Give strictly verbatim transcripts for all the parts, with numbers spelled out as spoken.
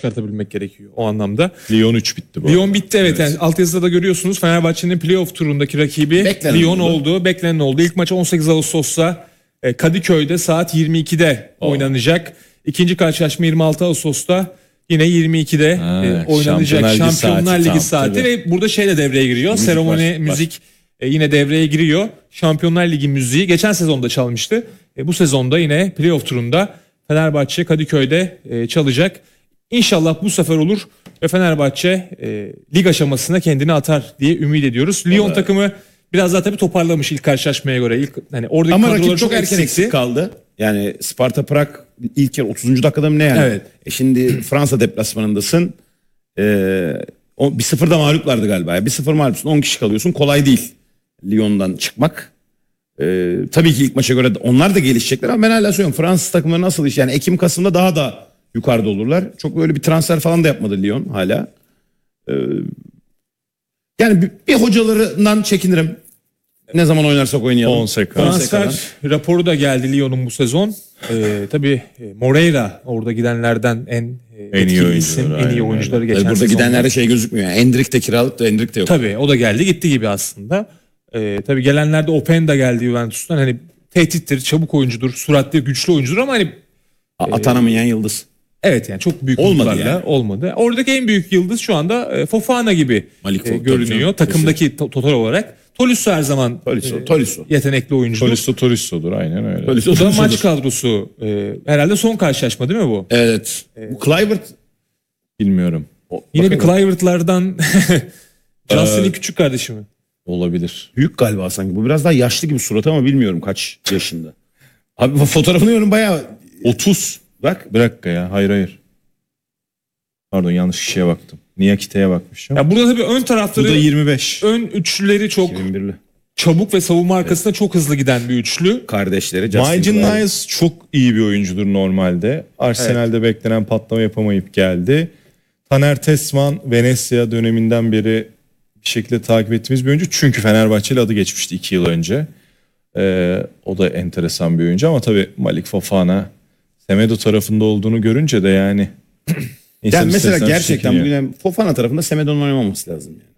çıkartabilmek gerekiyor o anlamda. Lyon üç bitti bu. Lyon bitti evet. evet. Yani altyazıda da görüyorsunuz Fenerbahçe'nin playoff turundaki rakibi Beklenen Lyon oldu. oldu. Beklenen oldu. İlk maç on sekiz Ağustos'ta e, Kadıköy'de saat yirmi ikide Oh. oynanacak. İkinci karşılaşma yirmi altı Ağustos'ta yine yirmi ikide Ha, e, oynanacak. Şampiyonlar Ligi Şampiyonlar Ligi saati, saati, tam, ve burada şey de devreye giriyor. Müzik Seremoni, var, müzik e, yine devreye giriyor. Şampiyonlar Ligi müziği geçen sezonda çalmıştı. E, bu sezonda yine playoff turunda Fenerbahçe Kadıköy'de e, çalacak. İnşallah bu sefer olur ve Fenerbahçe e, lig aşamasına kendini atar diye ümit ediyoruz. Lyon Vallahi. takımı biraz daha tabii toparlamış ilk karşılaşmaya göre. İlk hani oradaki Ama kadroları rakip çok erken eksikti. eksik kaldı. Yani Sparta Prag ilk yarı otuzuncu dakikada mı ne yani? Evet. E şimdi Fransa deplasmanındasın. Ee, o, bir sıfırda mağluplardı galiba. Bir sıfır mağlupsun, on kişi kalıyorsun. Kolay değil Lyon'dan çıkmak. Ee, tabii ki ilk maça göre onlar da gelişecekler ama ben hala söylüyorum. Fransız takımları nasıl iş? Yani Ekim Kasım'da daha da yukarıda olurlar. Çok böyle bir transfer falan da yapmadı Lyon hala. Ee, yani bir, bir hocalarından çekinirim. Ne zaman oynarsak oynayalım. Fonseca. Transfer raporu da geldi Lyon'un bu sezon. Ee, tabii e, Moreira orada gidenlerden en, e, En iyi etkili oyuncuları, isim, en iyi aynen oyuncuları öyle. geçen Tabii burada sezonda. gidenlerde şey gözükmüyor. Yani Endrick de kiralık da Endrick de yok. Tabii o da geldi gitti gibi aslında. Ee, tabii gelenlerde Openda geldi Juventus'tan. Hani tehdittir, çabuk oyuncudur, süratli, güçlü oyuncudur ama hani A- Atanamayan yıldız. evet yani çok büyük Olmadı umutlarla yani. olmadı. Oradaki en büyük yıldız şu anda e, Fofana gibi Malik e, Fofana, görünüyor. tabii canım. Takımdaki to- total olarak. Tolisso her zaman Tolisso, e, Tolisso. yetenekli oyuncudur. Tolisso Torisso'dur aynen öyle. Tolisso, Bu da Tolisso'dur. maç kadrosu. e, herhalde son karşılaşma değil mi bu? Evet. Bu Kluivert Bilmiyorum. o- Yine bir bakın, Kluivert'lardan Johnson'ın küçük kardeşi mi? Olabilir. büyük galiba sanki. Bu biraz daha yaşlı gibi suratı ama bilmiyorum kaç yaşında. Abi bu fotoğrafını görüyorum bayağı. otuz. Bak. Bir dakika ya. Hayır hayır. Pardon yanlış kişiye baktım. Niyakite'ye bakmışım. Ya burada tabii ön Bu da tarafları, yirmi beş. ön üçlüleri çok iki bin birli. çabuk ve savunma arkasında çok hızlı giden bir üçlü. Kardeşleri Justin Maicon Kluivert. Niles çok iyi bir oyuncudur normalde. Arsenal'de beklenen patlama yapamayıp geldi. Taner Tesman Venezia döneminden beri bir şekilde takip ettiğimiz bir oyuncu. Çünkü Fenerbahçeli adı geçmişti iki yıl önce. Ee, o da enteresan bir oyuncu ama tabii Malik Fofana Semedo tarafında olduğunu görünce de yani insan Yani mesela istersen gerçekten çekiniyor. bugün yani Fofana tarafında Semedo'nun oynamaması lazım yani.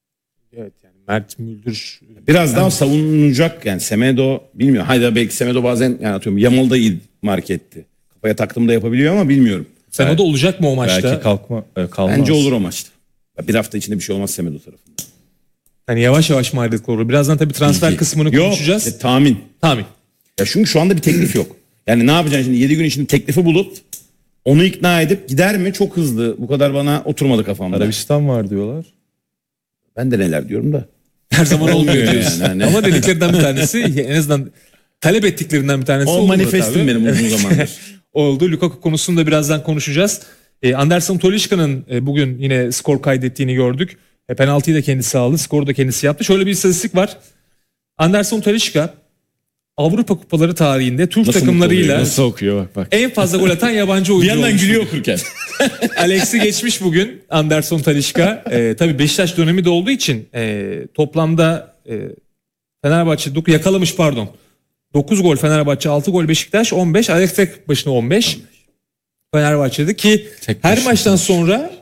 Evet yani Mert Müldür Biraz daha savunulacak yani Semedo bilmiyorum. Hayda belki Semedo bazen yani atıyorum Yamal'da iyi mark etti. Kafaya taktığımda yapabiliyor ama bilmiyorum. Sen o da olacak mı o maçta? Belki kalkma, e, kalmaz. Bence olur o maçta. Bir hafta içinde bir şey olmaz Semedo tarafında. Hani yavaş yavaş mı ayrılık olur? Birazdan tabii transfer Bilgi. kısmını Yok, konuşacağız. e, tahmin. Tahmin. Ya çünkü şu anda bir teklif yok. Yani ne yapacaksın şimdi yedi gün içinde teklifi bulup onu ikna edip gider mi? Çok hızlı. Bu kadar bana oturmadı kafamda. Arabistan var diyorlar. Ben de neler diyorum da. Her zaman olmuyor Yani, diyorsun. hani. Ama dediklerinden bir tanesi en azından talep ettiklerinden bir tanesi O oldu manifestim tabii. benim uzun zamandır. Oldu. Lukaku konusunu da birazdan konuşacağız. E, Anderson Talisca'nın e, bugün yine skor kaydettiğini gördük. E, penaltıyı da kendisi aldı. Skoru da kendisi yaptı. Şöyle bir istatistik var. Anderson Talisca Avrupa Kupaları tarihinde Türk Nasıl takımlarıyla Nasıl okuyor bak bak. en fazla gol atan yabancı oyuncu Bir yandan olmuş. gülüyor okurken. Alex'i geçmiş bugün Anderson Talisca. E, tabii Beşiktaş dönemi de olduğu için e, toplamda e, Fenerbahçe dok- yakalamış pardon. dokuz gol Fenerbahçe, altı gol Beşiktaş, on beş. Alex tek başına on beş. Fenerbahçe'de ki Tek her başına maçtan sonra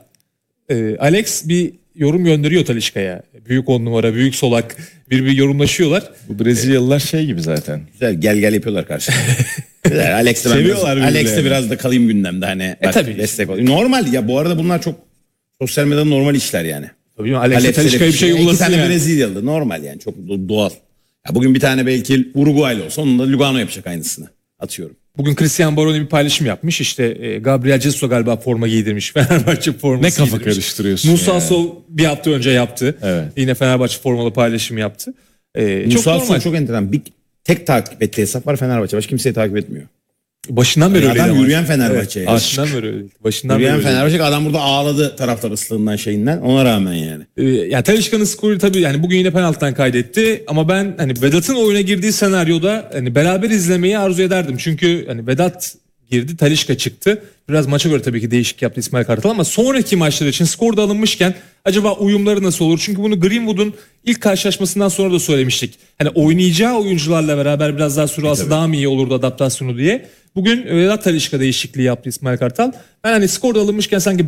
e, Alex bir yorum gönderiyor Talisca'ya. Büyük on numara, büyük solak bir bir yorumlaşıyorlar. Bu Brezilyalılar şey gibi zaten. Güzel gel gel yapıyorlar karşıda. Güzel, Alex de ben Seviyorlar biraz, Alex de birbirlerini. biraz da kalayım gündemde hani. Bak, tabii. destek ol. Normal ya bu arada bunlar çok sosyal medyada normal işler yani. Tabii Alex'e Alex'e Talisca'ya bir şey İki uğlasın tane yani. Brezilyalı normal yani çok do- doğal. Ya bugün bir tane belki Uruguaylı olsa onun da Lugano yapacak aynısını. Atıyorum. Bugün Cristiano Baroni bir paylaşım yapmış. İşte e, Gabriel Jesus galiba forma giydirmiş. Fenerbahçe forması Ne kafa giydirmiş. karıştırıyorsun Musa ya. Sol bir hafta önce yaptı. Evet. Yine Fenerbahçe formalı paylaşım yaptı. E, çok Musa normal. Sol çok enteresan. Bir tek takip ettiği hesap var Fenerbahçe. Başka kimseyi takip etmiyor. Başından beri öyleydi Adam ama. yürüyen Fenerbahçe. yani. Başından beri öyleydi. Başından beri Yürüyen öyleydi. Fenerbahçe adam burada ağladı taraftar ıslığından şeyinden. Ona rağmen yani. Ee, yani Talisca'nın skoru tabii yani bugün yine penaltıdan kaydetti ama ben hani Vedat'ın oyuna girdiği senaryoda hani beraber izlemeyi arzu ederdim. Çünkü hani Vedat girdi, Talisca çıktı. Biraz maça göre tabii ki değişik yaptı İsmail Kartal ama sonraki maçlar için skor da alınmışken acaba uyumları nasıl olur? Çünkü bunu Greenwood'un ilk karşılaşmasından sonra da söylemiştik. Hani oynayacağı oyuncularla beraber biraz daha süre alsa daha mı iyi olurdu adaptasyonu diye. Bugün Vedat Talisca değişikliği yaptı İsmail Kartal. Ben hani skor da alınmışken sanki